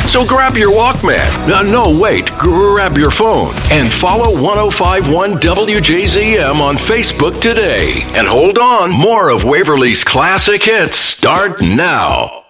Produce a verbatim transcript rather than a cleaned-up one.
So grab your Walkman. No, no, wait. Grab your phone and follow ten fifty-one W J Z M on Facebook today. And hold on, more of Waverly's classic hits start now.